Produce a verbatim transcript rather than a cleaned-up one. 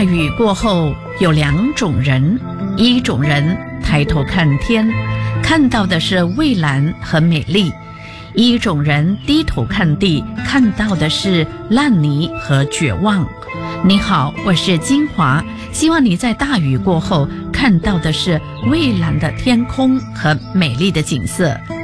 雨过后有两种人，一种人抬头看天，看到的是蔚蓝和美丽；一种人低头看地，看到的是烂泥和绝望。你好，我是金华，希望你在大雨过后看到的是蔚蓝的天空和美丽的景色。